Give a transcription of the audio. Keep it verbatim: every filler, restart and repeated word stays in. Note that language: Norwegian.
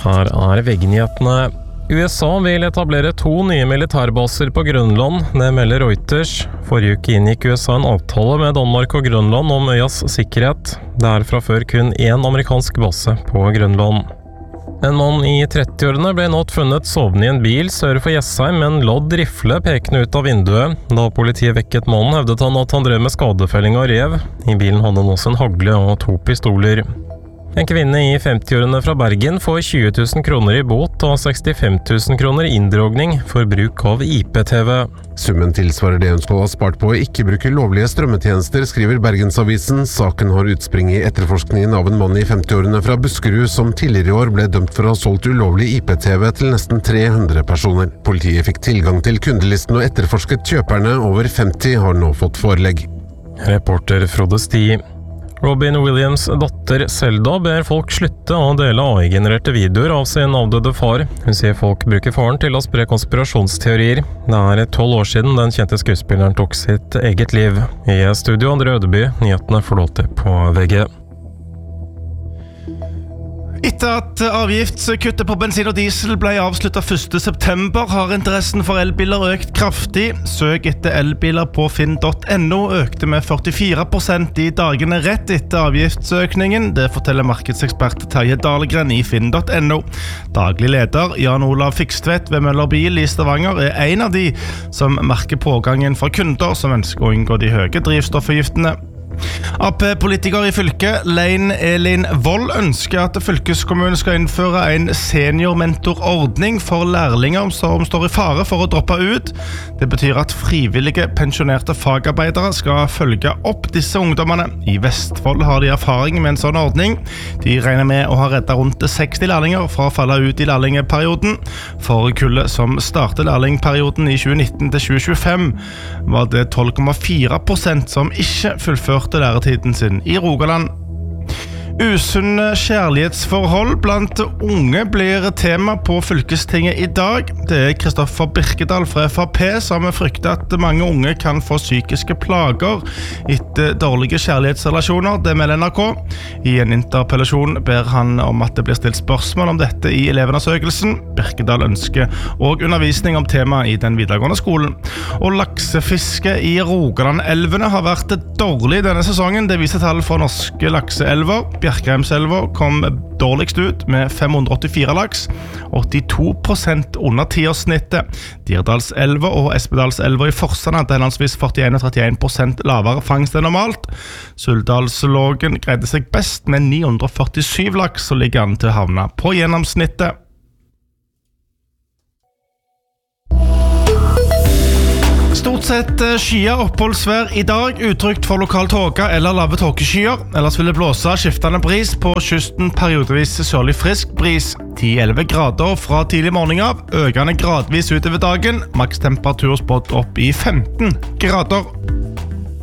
Her er VG-nyhetene. U S A vil etablere to nye militærbaser på Grønland, det melder Reuters. Forrige uke inngikk U S A en avtale med Danmark og Grønland om øyas sikkerhet. Det er fra før kun én amerikansk base på Grønland. En mann i trettiårene ble nå funnet sovende i en bil sør for Jessheim med en lodd rifle pekende ut av vinduet. Da politiet vekket mannen, hevdet han at han drev med skadefelling av rev. I bilen hadde han også en hagle og to pistoler. En kvinne i femtiårene fra Bergen får tjue tusen kroner i bot og sekstifem tusen kroner i inndragning for bruk av I P-T V. Summen tilsvarer det hun skal ha spart på å ikke bruke lovlige strømmetjenester, skriver Bergensavisen. Saken har utspring i etterforskningen av en mann i femtiårene fra Buskerud som tidligere i år ble dømt for å ha solgt ulovlig I P-T V til nesten tre hundre personer. Politiet fikk tilgang til kundelisten og etterforsket kjøperne. Over femti har nå fått forelegg. Reporter Frode Sti. Robin Williams' datter Zelda ber folk slutte å dele A I-genererte videoer av sin avdøde far. Hun sier folk bruker faren til å spre konspirasjonsteorier. Det er tolv år siden den kjente skuespilleren tok sitt eget liv. I studio Andre Ødeby, nyhetene forlåter på VG. Etter at avgiftskuttet på bensin og diesel ble avsluttet første september, har interessen for elbiler økt kraftig. Søk etter elbiler på finn punktum no økte med førtifire prosent i dagene rett etter avgiftsøkningen. Det forteller markedsekspert Terje Dahlgren i finn punktum no. Daglig leder Jan Olav Fikstvedt ved Møller Bil i Stavanger er en av de som merker pågangen for kunder som ønsker å unngå de høye drivstoffavgiftene. A P-politiker i fylket, Lein Elin Vold, ønsker at fylkeskommunen skal innføre en seniormentorordning for lærlinger som står i fare for å droppe ut. Det betyr at frivillige pensjonerte fagarbeidere skal følge opp disse ungdommene. I Vestfold har de erfaring med en sånn ordning. De regner med å ha reddet rundt seksti lærlinger fra å falle ut i lærlingeperioden. For kullet som startet lærlingperioden i tjue nitten til tjue tjuefem var det tolv komma fire prosent som ikke fullførte læretiden sin i Rogaland. Usunne kjærlighetsforhold blant unge blir tema på fylkestinget i dag. Det er Kristoffer Birkedal fra F P som frykter at mange unge kan få psykiske plager etter dårlige kjærlighetsrelasjoner, det melder N R K. I en interpellasjon ber han om at det blir stilt spørsmål om dette i elevundersøkelsen. Birkedal ønsker også undervisning om temaet i den videregående skolen. Og laksefiske i Rogaland-elvene har vært dårlig denne sesongen. Det viser tall for norske lakseelver. Bjerkreimselva kom dårligst ut med fem hundre åttifire laks, åttito prosent under tiårssnittet. Dirdalselva og Espedalselva i Forsand hadde henholdsvis førtien og trettien prosent lavere fangst enn normalt. Suldalslågen greide seg best med ni hundre førtisju laks, og ligger an til å havne på gjennomsnittet. Stort sett skyer oppholdsvær i dag, utrygt for lokal tåke eller lave tåkeskyer. Ellers vil det blåse skiftende bris på kysten, periodevis sørlig frisk bris. ti til elleve grader fra tidlig morgen av, økende gradvis utover dagen. Maks temperatur spådd opp i femten grader.